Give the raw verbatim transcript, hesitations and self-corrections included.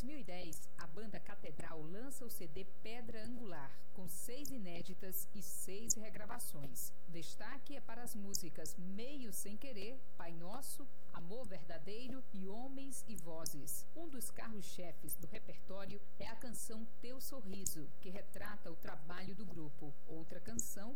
mil e dez, a banda Catedral lança o C D Pedra Angular, com seis inéditas e seis regravações. Destaque é para as músicas Meio Sem Querer, Pai Nosso, Amor Verdadeiro e Homens e Vozes. Um dos carros-chefes do repertório é a canção Teu Sorriso, que retrata o trabalho do grupo. Outra canção